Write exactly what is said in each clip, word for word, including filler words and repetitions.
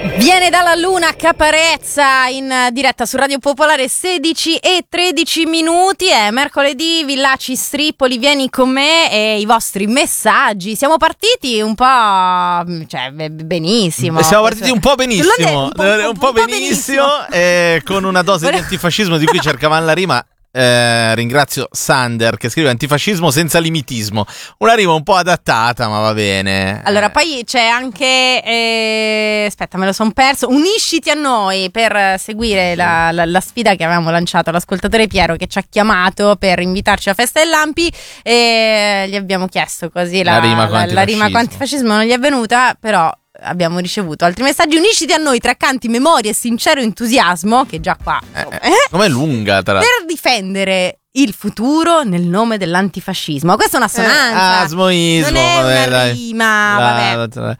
Viene dalla Luna Caparezza in diretta su Radio Popolare, sedici e tredici minuti, è mercoledì, Villaci Strippoli, vieni con me e i vostri messaggi. Siamo partiti un po', cioè benissimo. Siamo partiti un po' benissimo, un po', un po', un po' benissimo, benissimo. Eh, con una dose di antifascismo di cui cercavamo la rima. Eh, ringrazio Sander che scrive antifascismo senza limitismo, una rima un po' adattata, ma va bene. Allora poi c'è anche eh, aspetta, me lo son perso, unisciti a noi per seguire la, la, la sfida che avevamo lanciato all'ascoltatore Piero, che ci ha chiamato per invitarci a Festa dei Lampi, e gli abbiamo chiesto così la, la rima con la, la rima con antifascismo non gli è venuta, però abbiamo ricevuto altri messaggi. Unisciti a noi tra canti, memoria e sincero entusiasmo, che già qua eh, eh, com'è lunga tra... per difendere il futuro nel nome dell'antifascismo. Questa è una sonanza, eh, asmoismo, non è vabbè, una dai. rima, La, vabbè.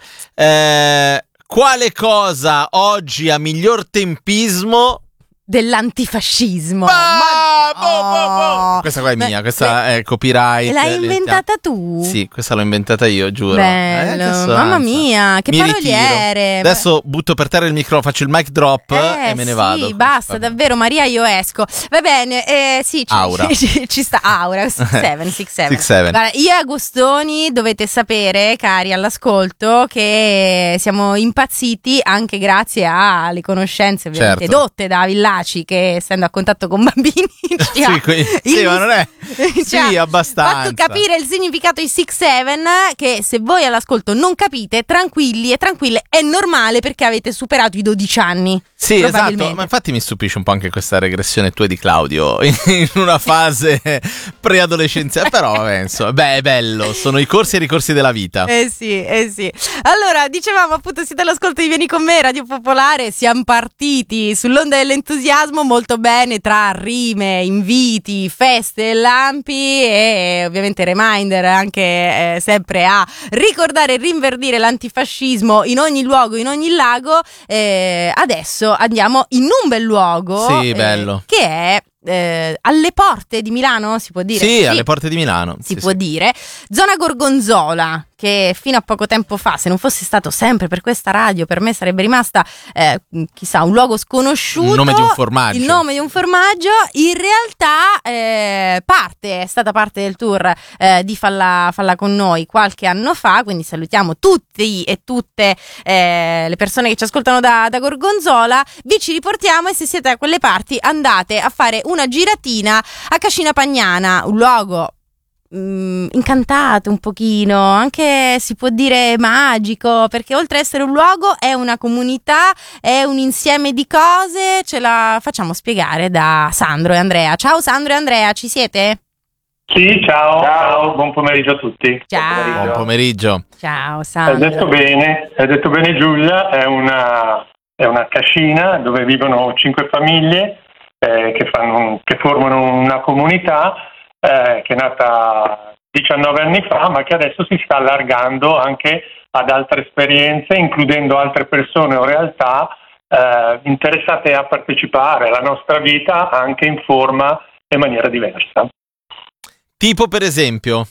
Eh, quale cosa oggi ha miglior tempismo dell'antifascismo? Ma, Ma... boh, boh, boh. Oh. Questa qua è mia, Beh, questa beh, è copyright. l'hai inventata tu? Sì, questa l'ho inventata io, giuro. Bello, eh, mamma mia, che Mi paroliere. ritiro. Adesso butto per terra il microfono, faccio il mic drop eh, e me ne sì, vado. Sì, basta, davvero, Maria, io esco. Va bene, eh, sì, ci, Aura. Ci, ci sta Aura, sei sette, sei sette. sei sette. Guarda, io e Agostoni dovete sapere, cari all'ascolto, che siamo impazziti anche grazie alle conoscenze ovviamente Certo. dotte da Villaci, che essendo a contatto con bambini ci ha Sì, qui- sì, ma non è ci ha sì, abbastanza. fatto capire il significato di sei sette, che se voi all'ascolto non capite, tranquilli e tranquille, è normale perché avete superato i dodici anni. Sì, esatto, probabilmente. ma infatti mi stupisce un po' anche questa regressione tua e di Claudio in una fase preadolescenziale, però vabbè, insomma, beh, è bello, sono i corsi e i ricorsi della vita. Eh sì, eh sì. Allora, dicevamo appunto, siete all'ascolto di Vieni con me, Radio Popolare, siamo partiti sull'onda dell'entusiasmo, molto bene, tra rime, inviti, feste e lampi e ovviamente reminder anche eh, sempre a ricordare e rinverdire l'antifascismo in ogni luogo, in ogni lago. Eh, adesso andiamo in un bel luogo, Sì, bello. eh, che è eh, alle porte di Milano, si può dire? Sì, Sì, alle porte di Milano. si sì, può sì. dire. Zona Gorgonzola, che fino a poco tempo fa, se non fosse stato sempre per questa radio, per me sarebbe rimasta eh, chissà, un luogo sconosciuto, Il nome di un formaggio. il nome di un formaggio. In realtà eh, parte, è stata parte del tour eh, di Falla, Falla con noi qualche anno fa, quindi salutiamo tutti e tutte eh, le persone che ci ascoltano da, da Gorgonzola. Vi ci riportiamo e se siete a quelle parti andate a fare una giratina a Cascina Pagnana, un luogo Mm, incantato un pochino, anche si può dire magico, perché oltre ad essere un luogo è una comunità, è un insieme di cose. Ce la facciamo spiegare da Sandro e Andrea. Ciao Sandro e Andrea, ci siete? Sì, ciao, ciao, buon pomeriggio a tutti. Ciao. Buon pomeriggio. Ciao Hai Sandro. detto bene, hai detto bene Giulia, è una, è una cascina dove vivono cinque famiglie eh, che, fanno, che formano una comunità eh, che è nata diciannove anni fa, ma che adesso si sta allargando anche ad altre esperienze, includendo altre persone o realtà eh, interessate a partecipare alla nostra vita anche in forma e maniera diversa. Tipo per esempio?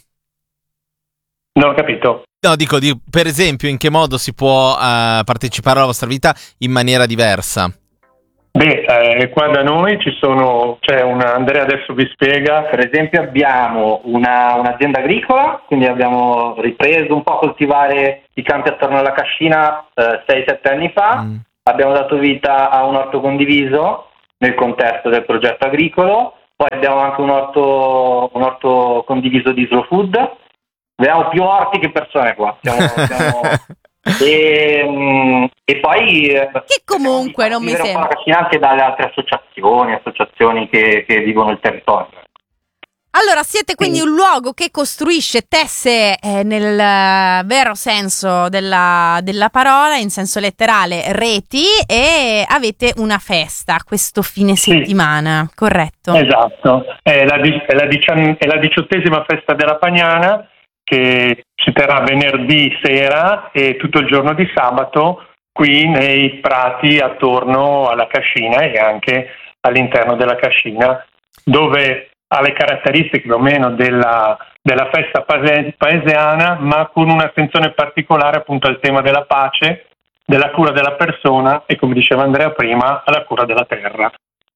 Non ho capito. No, dico, di, per esempio, in che modo si può uh, partecipare alla vostra vita in maniera diversa? Beh, eh, qua da noi ci sono, c'è una, Andrea adesso vi spiega. Per esempio abbiamo una, un'azienda agricola, quindi abbiamo ripreso un po' a coltivare i campi attorno alla cascina eh, sei sette anni fa, Mm. abbiamo dato vita a un orto condiviso nel contesto del progetto agricolo, poi abbiamo anche un orto, un orto condiviso di slow food, abbiamo più orti che persone qua, siamo, siamo... E, mm, e poi Che comunque non mi vivere un po' sembra. la cascina anche dalle altre associazioni, associazioni che, che vivono il territorio. Allora, siete quindi un luogo che costruisce, tesse eh, nel eh, vero senso della, della parola, in senso letterale, reti, e avete una festa questo fine Sì. settimana, corretto? Esatto, è la, di- è la dician- è la diciottesima festa della Pagnana che si terrà venerdì sera e tutto il giorno di sabato qui nei prati attorno alla cascina e anche all'interno della cascina, dove ha le caratteristiche più o meno della, della festa pase- paesiana, ma con un'attenzione particolare appunto al tema della pace della cura della persona e, come diceva Andrea prima, alla cura della terra.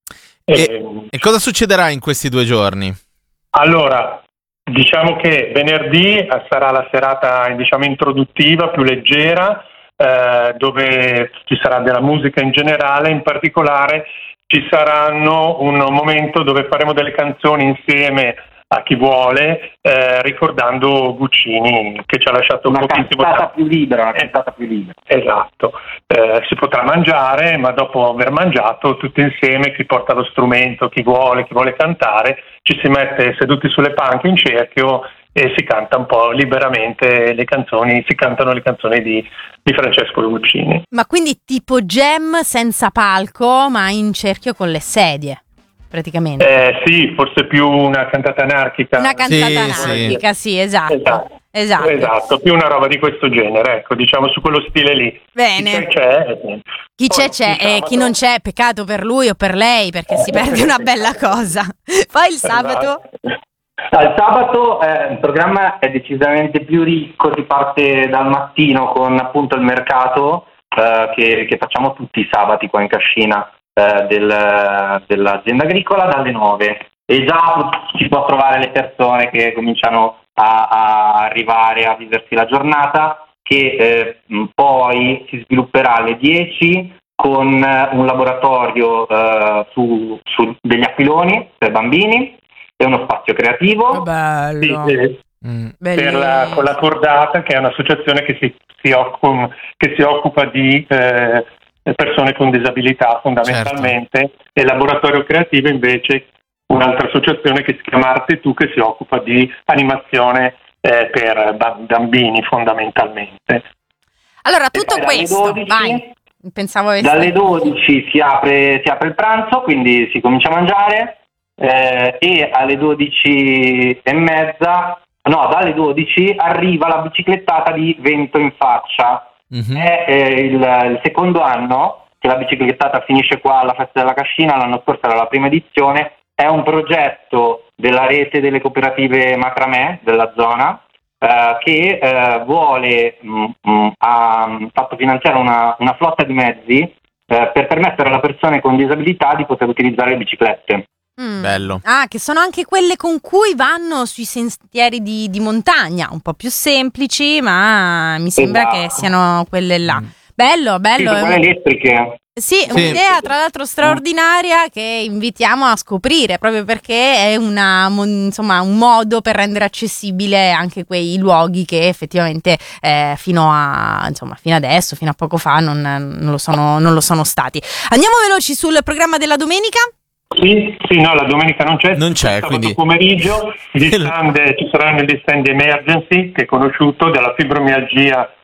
E, E, e cosa succederà in questi due giorni? allora, diciamo che venerdì sarà la serata, diciamo, introduttiva, più leggera, eh, dove ci sarà della musica in generale, in particolare ci saranno un momento dove faremo delle canzoni insieme a chi vuole, eh, ricordando Guccini, che ci ha lasciato Una pochissimo cantata tempo. più libera, una Eh, cantata più libera. Esatto, eh, si potrà mangiare, ma dopo aver mangiato tutti insieme, chi porta lo strumento, chi vuole, chi vuole cantare, ci si mette seduti sulle panche in cerchio e si canta un po' liberamente le canzoni, si cantano le canzoni di, di Francesco Guccini. Ma quindi tipo jam senza palco, ma in cerchio con le sedie, praticamente. Eh, sì, forse più una cantata anarchica. Una cantata Sì, anarchica, sì, esatto. Esatto. Esatto. Esatto, più una roba di questo genere, ecco, diciamo su quello stile lì. Bene. Chi c'è, c'è. Chi Poi, c'è c'è il e sabato- chi non c'è, peccato per lui o per lei, perché si perde una bella cosa. Poi il sabato... Esatto. Al sabato eh, il programma è decisamente più ricco, si parte dal mattino con appunto il mercato eh, che, che facciamo tutti i sabati qua in Cascina eh, del- dell'azienda agricola dalle nove, e già si può trovare le persone che cominciano a, a arrivare a viversi la giornata, che eh, mh, poi si svilupperà alle dieci con eh, un laboratorio eh, su, su degli aquiloni per bambini e uno spazio creativo. Sì, Bello. eh, Mm. per la, con la Cordata, che è un'associazione che si, si, occupa, che si occupa di eh, persone con disabilità fondamentalmente, e il laboratorio creativo invece un'altra associazione che si chiama Arte Tu, che si occupa di animazione eh, per ba- bambini fondamentalmente. Allora, tutto E poi dalle questo, dodici vai. Pensavo avessi... Dalle dodici si apre, si apre il pranzo, quindi si comincia a mangiare, eh, e alle dodici e mezza, no, dalle dodici arriva la biciclettata di Vento in Faccia. Mhm. È eh, il, il secondo anno che la biciclettata finisce qua alla Festa della Cascina, l'anno scorso era la prima edizione. È un progetto della rete delle cooperative macramè della zona, eh, che eh, vuole mh, mh, ha fatto finanziare una, una flotta di mezzi eh, per permettere alle persone con disabilità di poter utilizzare le biciclette. Mm. Bello. Ah, che sono anche quelle con cui vanno sui sentieri di, di montagna, un po' più semplici, ma mi sembra Esatto. che siano quelle là. Mm. Bello, bello. Sì, è quelle un- elettriche. Sì, Sì. un'idea tra l'altro straordinaria che invitiamo a scoprire, proprio perché è una, mo- insomma, un modo per rendere accessibile anche quei luoghi che effettivamente eh, fino a insomma fino adesso, fino a poco fa non, non lo sono, non lo sono stati. Andiamo veloci sul programma della domenica. Sì, sì, no, la domenica non c'è. Non c'è, Sabato quindi- pomeriggio gli stand, ci saranno gli stand Emergency, che è conosciuto, della fibromialgia,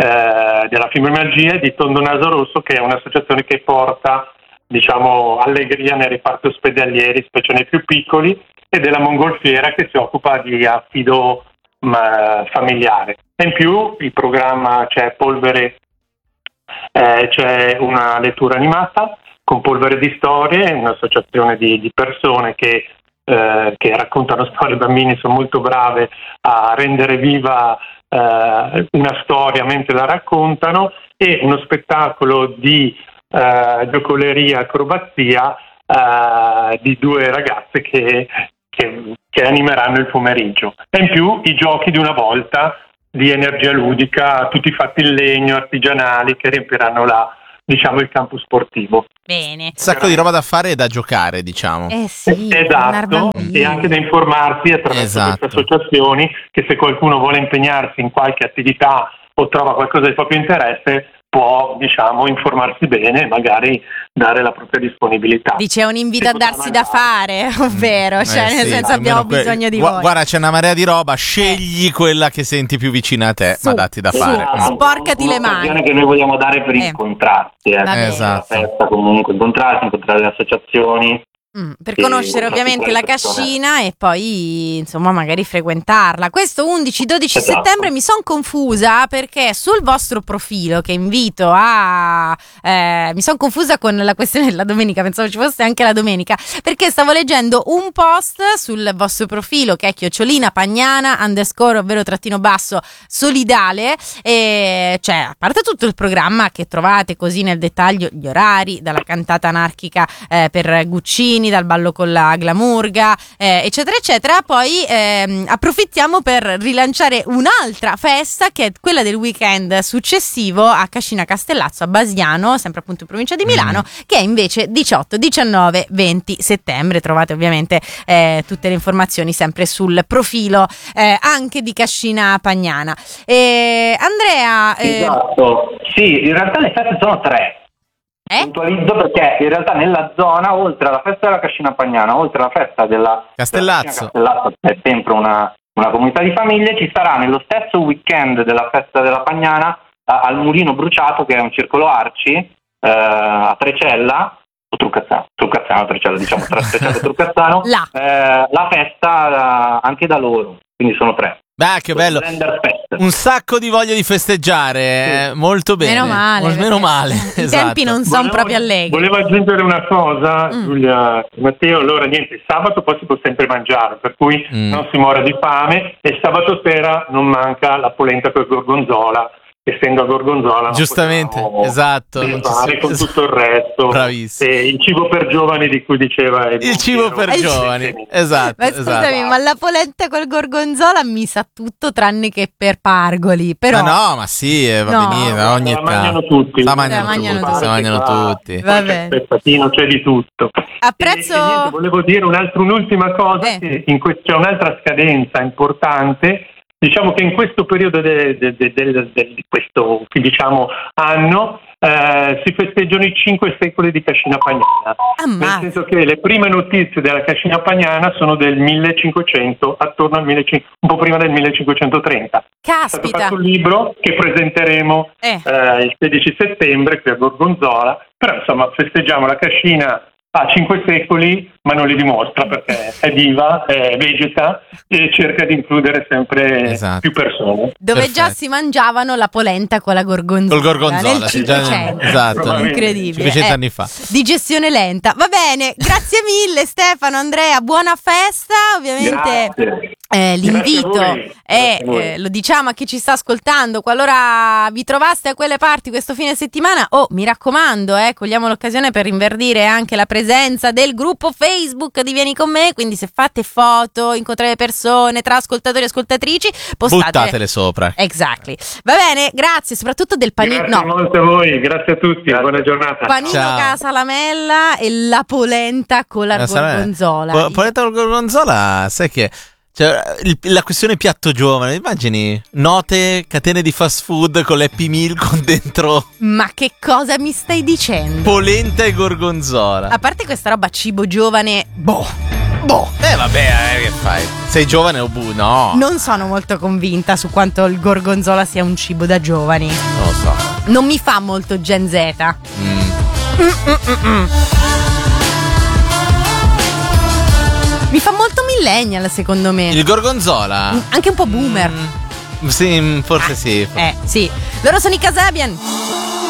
eh, della fibromialgia di Tondo Naso Rosso, che è un'associazione che porta, diciamo, allegria nei reparti ospedalieri, specie nei più piccoli, e della Mongolfiera, che si occupa di affido ma, familiare. E in più il programma c'è Polvere, eh, c'è una lettura animata con Polvere di Storie, un'associazione di, di persone che, eh, che raccontano storie. I bambini sono molto brave a rendere viva eh, una storia mentre la raccontano, e uno spettacolo di eh, giocoleria e acrobazia eh, di due ragazze che, che, che animeranno il pomeriggio. E in più i giochi di una volta di energia ludica, tutti fatti in legno, artigianali, che riempiranno la, diciamo, il campo sportivo. Bene. Un sacco di roba da fare e da giocare, diciamo. Eh sì, Esatto, bambini. e anche da informarsi attraverso Esatto. queste associazioni, che se qualcuno vuole impegnarsi in qualche attività o trova qualcosa di proprio interesse, può, diciamo, informarsi bene e magari dare la propria disponibilità. Dice è un invito a Si potrà darsi da mangiare. fare, ovvero, cioè Eh nel sì, senso almeno abbiamo que- bisogno di Gua- voi. Guarda, c'è una marea di roba, scegli quella che senti più vicina a te, Su, ma datti da su. fare. Esatto. Mm. Sporcati le Un'occasione mani. che noi vogliamo dare per Eh. incontrarsi, eh. Va bene. Esatto. La festa, comunque incontrarsi, incontrare le associazioni Mm, per Sì, conoscere con ovviamente la persone. cascina e poi insomma magari frequentarla. Questo undici dodici Esatto. settembre mi sono confusa perché sul vostro profilo, che invito a eh, mi sono confusa con la questione della domenica, pensavo ci fosse anche la domenica, perché stavo leggendo un post sul vostro profilo che è chiocciolina pagnana underscore ovvero trattino basso solidale, e cioè a parte tutto il programma che trovate così nel dettaglio, gli orari, dalla cantata anarchica eh, per Guccini, dal ballo con la Glamurga, eh, eccetera eccetera, poi ehm, approfittiamo per rilanciare un'altra festa che è quella del weekend successivo a Cascina Castellazzo a Basiano, sempre appunto in provincia di Milano, mm. che è invece diciotto, diciannove, venti settembre. Trovate ovviamente eh, tutte le informazioni sempre sul profilo eh, anche di Cascina Pagnana. E Andrea eh, Esatto, sì, in realtà le feste sono tre. eh? Puntualizzo perché in realtà nella zona, oltre alla festa della Cascina Pagnana, oltre alla festa della Castellazzo, della Cascina Castellazzo, che è sempre una, una comunità di famiglie, ci sarà nello stesso weekend della festa della Pagnana a, al Mulino Bruciato, che è un circolo Arci eh, a Trecella, o Truccazzano, Truccazzano, Trecella, diciamo tra Trecella e Truccazzano, Là. eh, la festa eh, anche da loro, quindi sono tre. beh, che bello. Blender Fest. Un sacco di voglia di festeggiare, eh, molto bene. Meno male, Mol- meno male. i esatto. tempi non sono Volevo- proprio allegri. Volevo aggiungere una cosa, Mm. Giulia, Matteo. Allora, niente, sabato poi si può sempre mangiare, per cui Mm. non si muore di fame. E sabato sera non manca la polenta con il gorgonzola. Essendo a Gorgonzola, non Giustamente, possiamo esatto, non ci fare si- con tutto il resto. Bravissimo. E il cibo per giovani di cui diceva il, Il cibo per Eh, sì. giovani, esatto, Ma scusami, esatto. ma la polenta col gorgonzola mi sa tutto tranne che per pargoli, però Ma no, ma sì, eh, va No. benissimo, La ogni mangiano tanto. tutti. La mangiano, La mangiano tutti, tutti. la mangiano Ah, tutti. Va poi bene. c'è il spezzatino, c'è di tutto. apprezzo E, e niente, volevo dire un'altra, un'ultima cosa, Eh. che in que- c'è un'altra scadenza importante. Diciamo che in questo periodo de- de- de- de- de- di questo diciamo, anno eh, si festeggiano i cinque secoli di Cascina Pagnana. Nel ammazza. senso che le prime notizie della Cascina Pagnana sono del millecinquecento, attorno al millecinquecento, un po' prima del millecinquecentotrenta. È stato Caspita. fatto un libro che presenteremo Eh. eh, il sedici settembre qui a Gorgonzola, però insomma festeggiamo la Cascina a cinque secoli, ma non li dimostra perché è viva, è vegeta e cerca di includere sempre Esatto. più persone. Dove Perfetto. già si mangiavano la polenta con la gorgonzola. Col gorgonzola, nel sì, già- cinquecento. esatto. Incredibile. cinquecento Eh, anni fa. Di gestione lenta. Va bene, grazie mille Stefano, Andrea, buona festa. Ovviamente Grazie. eh, l'invito Grazie a voi. è, Grazie a voi. eh, lo diciamo a chi ci sta ascoltando, qualora vi trovaste a quelle parti questo fine settimana, oh, mi raccomando, eh, cogliamo l'occasione per rinverdire anche la presenza del gruppo Facebook di Vieni con me, quindi se fate foto, incontrate persone tra ascoltatori e ascoltatrici, postate. Buttatele sopra. Exactly. Va bene, grazie, soprattutto del panino, Grazie no, molto a voi, grazie a tutti, buona giornata. panino Ciao. con la salamella e la polenta con la La salame- gorgonzola. Po- polenta col gorgonzola, sai che cioè, il- la questione piatto giovane, immagini note catene di fast food con l'Happy Meal con dentro Ma che cosa mi stai dicendo? polenta e gorgonzola. A parte questa roba cibo giovane, boh, boh. Eh vabbè, eh, che fai? Sei giovane o bu? No, Non sono molto convinta su quanto il gorgonzola sia un cibo da giovani. non lo so. Non mi fa molto Gen Z. Mm. Mi fa molto millennial, secondo me. Il gorgonzola? Anche un po' boomer. Mm, sì, forse sì. Eh, sì. Loro sono i Kasabian.